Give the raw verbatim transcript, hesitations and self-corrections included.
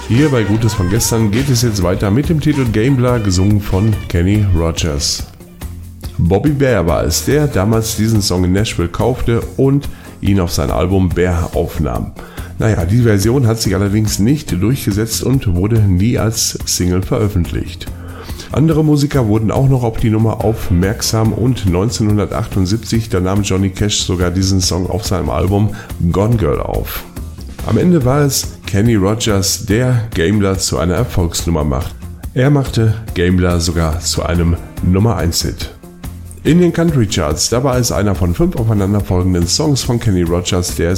Hier bei Gutes von gestern geht es jetzt weiter mit dem Titel Gambler, gesungen von Kenny Rogers. Bobby Bare war es, der damals diesen Song in Nashville kaufte und ihn auf sein Album Bare aufnahm. Naja, die Version hat sich allerdings nicht durchgesetzt und wurde nie als Single veröffentlicht. Andere Musiker wurden auch noch auf die Nummer aufmerksam und neunzehnhundertachtundsiebzig, da nahm Johnny Cash sogar diesen Song auf seinem Album Gone Girl auf. Am Ende war es Kenny Rogers, der Gambler zu einer Erfolgsnummer macht. Er machte Gambler sogar zu einem Nummer eins Hit. In den Country Charts, da war es einer von fünf aufeinanderfolgenden Songs von Kenny Rogers, der